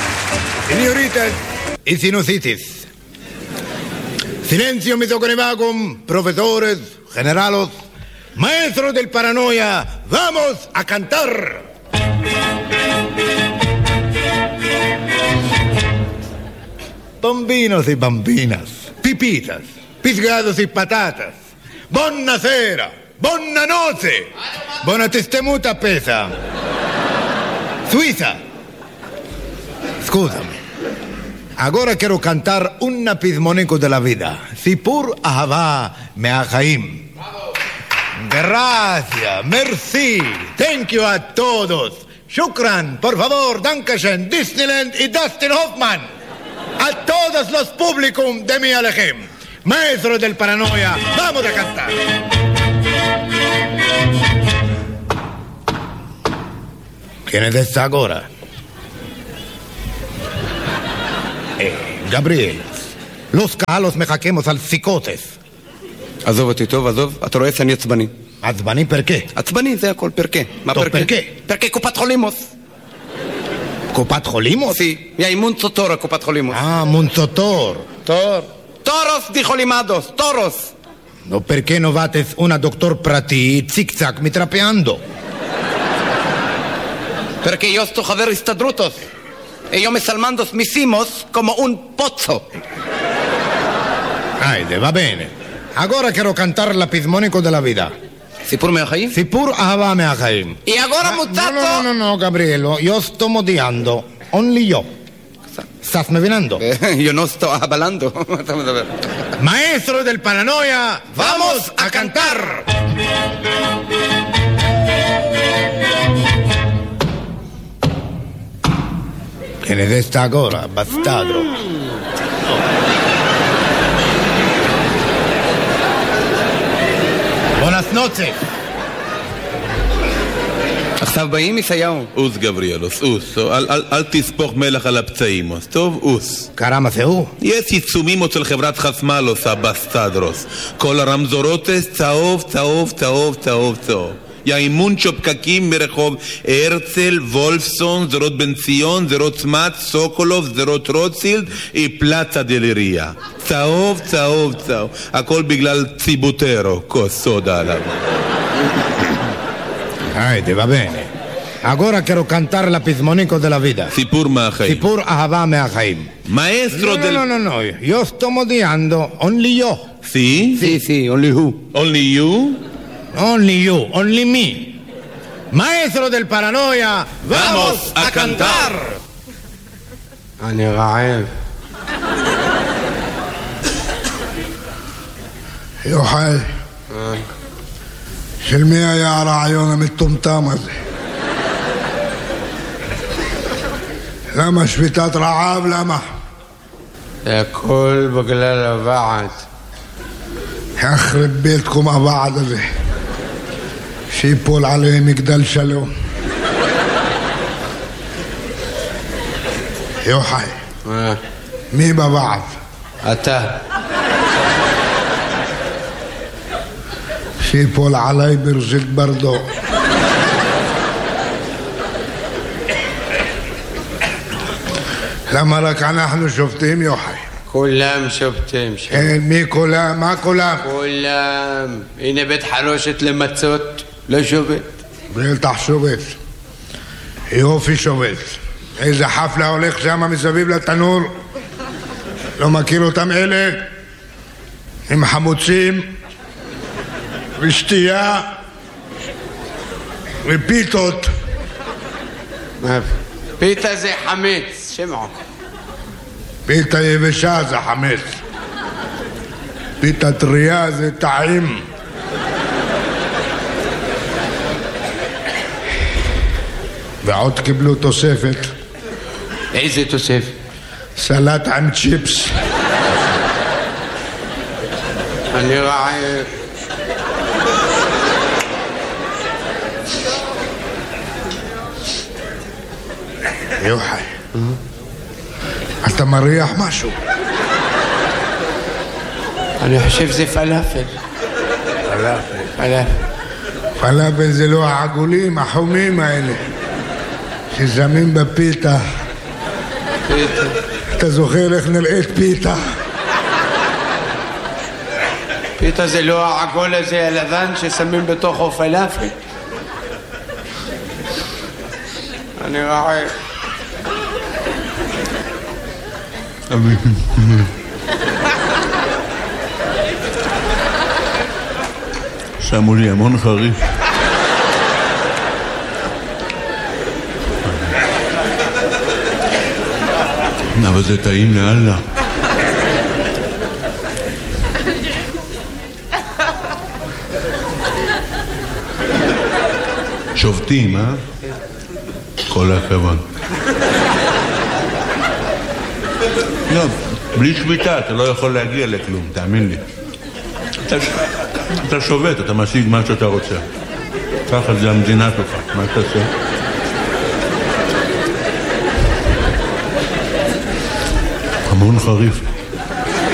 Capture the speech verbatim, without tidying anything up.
Señoritas y sinusitis. Silencio, mis oconevagum, profesores, generalos, maestros del paranoia. ¡Vamos a cantar! Bambinos y bambinas, pipitas, pisgados y patatas. Buonasera, buona notte, buona testemuta pesa. Suiza. Scusami. Ahora quiero cantar un pismonico de la vida. Sipur Ahava Meachaim. Gracias, merci, thank you a todos. Shukran, por favor, Dankeschön, Disneyland y Dustin Hoffman. A todos los públicos de mi Alejem. Maestro del paranoia, vamos a cantar. ¿Quién es esta ahora? Eh, Gabriel, los calos me jaquemos al psicotes. עזוב אותי טוב, עזוב, אתה רואה שאני עצבני. עצבני פרקה? עצבני, זה הכל, פרקה. מה טוב, פרקה? פרקה? פרקה קופת חולימוס. קופת חולימוס? Sí, y hay mucho toro קופת חולימוס. Ah, mucho tor. Tor. Toros dijo limados, toros. No, perché no vates una doctor prati zig-zag mitrapeando? Perché io sto חבר הסתדרותוס. E io me salmando mis himos como un pozzo. Aide, va bene. Ahora quiero cantar la pismónico de la vida. סיפור מהחיים? Sipur Ahava Meachaim. Y ahora, muchacho... No, no, no, no, Gabrielo, yo sto modiando. Only yo. ¿Estás me vinando? Yo no estoy hablando. Maestro del paranoia, vamos a cantar. ¿Quién es esta ahora, bastardo? Buenas noches. עכשיו באים ישעיהו. אוס גבריאלוס, אוס. אל, אל, אל תספוך מלח על הפצעים. טוב, אוס. קרמה זה הוא? יש עיצומים של חברת חסמלוס, הבסטדרוס. כל הרמזורותס, צהוב, צהוב, צהוב, צהוב, צהוב. יאימון פקקים מרחוב הרצל, וולפסון, זרות בן ציון, זרות צמת, סוקולוב, זרות רוטשילד, פלצה דלריה. צהוב, צהוב, צהוב. הכל בגלל ציבוטרו, כוס סודה עליו. Aide, va bene. Ahora quiero cantar la pismonico de la vida. סיפור מהחיים. Sipur Ahava Meachaim. Maestro no, del... No, no, no, no. Yo sto modiando. Only yo. ¿Sí? Sí, sí, only who. Only you? Only you. Only me. Maestro del paranoia, vamos a cantar. אני רעב. יוחאי, של מי היה הרעיון המטומטם הזה? למה שביתת רעב? למה? זה הכל בגלל הוועד. יחרב ביתכם הוועד הזה, שיפול עליהם מגדל שלום. יוחאי, מי בוועד? אתה. שיפול עליי ברזית ברדו. למה רק אנחנו שופטים, יוחאי? כולם שופטים שם. מי כולם? מה כולם? כולם. הנה בית חרושת למצות, לא שופט. בטח שופט. יופי שופט. איזה חפלה הולך שם מסביב לתנור. לא מכיר אותם אלה? הם חמוצים ושתייה ופיתות. פיתה זה חמץ, שמעו. פיתה יבשה זה חמץ. פיתה טריה זה טעים. ועוד קיבלו תוספת. איזה תוספת? סלט עם צ'יפס. אני רעב. יוחאי, אתה מריח משהו? אני חושב שזה פלאפל. פלאפל. פלאפל. פלאפל זה לא העגולים, החומים האלה, שזמים בפיתה. פיתה. אתה זוכר איך נראית פיתה? פיתה זה לא העגול הזה הלבן ששמים בתוכו פלאפל? אני רעב. שמו לי המון חריף. אבל זה טעים לאללה. שובטים, אה? כל הכבוד. לא, בלי שביתה אתה לא יכול להגיע לכלום, תאמין לי. אתה, אתה שובת, אתה משיג מה שאתה רוצה. ככה זה המדינה שלך, מה תעשה? המון חריף.